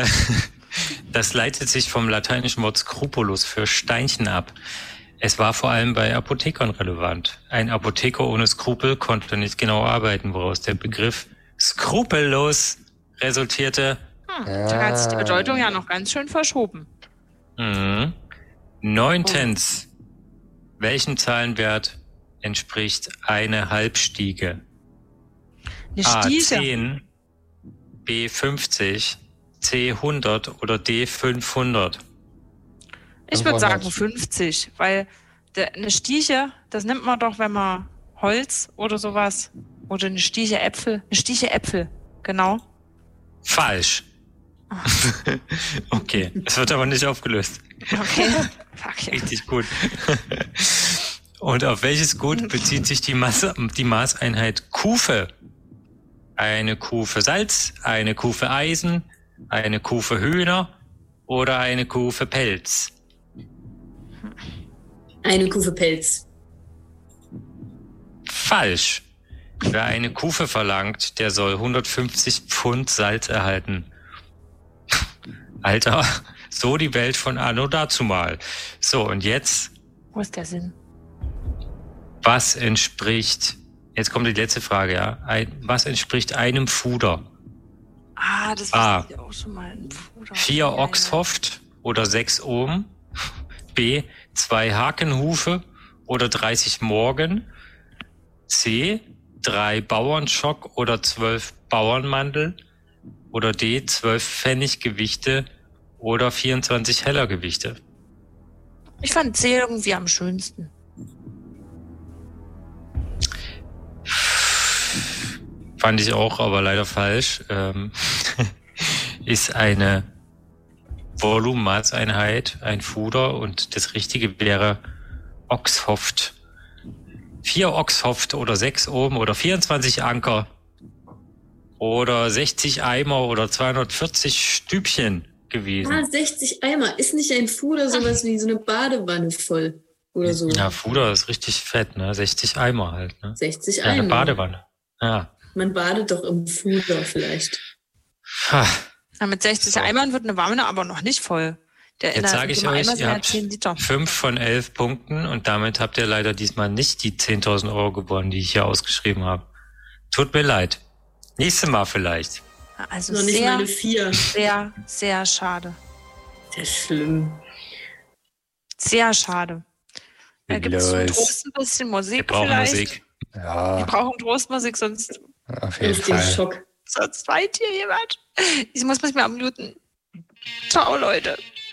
Das leitet sich vom lateinischen Wort scrupulus für Steinchen ab. Es war vor allem bei Apothekern relevant. Ein Apotheker ohne Skrupel konnte nicht genau arbeiten, woraus der Begriff skrupellos resultierte. Da hat sich die Bedeutung ja noch ganz schön verschoben. 9. Welchem Zahlenwert entspricht eine Halbstiege? Eine A. Stiege. 10, B. 50, C. 100 oder D. 500? Ich würde sagen 50, weil eine Stieche, das nimmt man doch, wenn man Holz oder sowas, oder eine Stieche Äpfel, genau. Falsch. Okay, es wird aber nicht aufgelöst. Okay. Fuck, ja. Richtig gut. Und auf welches Gut bezieht sich die Maßeinheit Kufe? Eine Kufe Salz, eine Kufe Eisen, eine Kufe Hühner oder eine Kufe Pelz? Eine Kufe Pelz. Falsch. Wer eine Kufe verlangt, der soll 150 Pfund Salz erhalten. Alter, so die Welt von anno dazumal. So, und jetzt? Wo ist der Sinn? Was entspricht, jetzt kommt die letzte Frage, ja. Was entspricht einem Fuder? Das A. ich auch schon mal. Ein Fuder. 4 Oxhoft oder 6 Ohm. B. 2 Hakenhufe oder 30 Morgen. C. 3 Bauernschock oder 12 Bauernmandel. Oder D. 12 Pfenniggewichte oder 24 Hellergewichte. Ich fand C irgendwie am schönsten. Fand ich auch, aber leider falsch. Ist eine Volumenmaßeinheit, ein Fuder, und das Richtige wäre Oxhoft. 4 Oxhoft oder 6 Ohm oder 24 Anker oder 60 Eimer oder 240 Stübchen gewesen. 60 Eimer. Ist nicht ein Fuder sowas wie so eine Badewanne voll oder so? Ja, Fuder ist richtig fett, ne? 60 Eimer halt, ne? 60 Ja, Eimer. eine Badewanne. Ja. Man badet doch im Fuder vielleicht. Ha. Ja, mit 60 Eimern wird eine Wanne aber noch nicht voll. Jetzt sage ich euch, ihr habt 5 von 11 Punkten und damit habt ihr leider diesmal nicht die 10.000 Euro gewonnen, die ich hier ausgeschrieben habe. Tut mir leid. Nächstes Mal vielleicht. Also noch nicht mal eine 4. Sehr, sehr schade. Sehr schlimm. Sehr schade. Gibt es zum Trost ein bisschen Musik? Wir brauchen vielleicht? Musik. Ja, Wir brauchen Trostmusik, sonst auf jeden Auf den Fall. Schock. weint hier jemand. Ich muss mich mal muten. Ciao, Leute.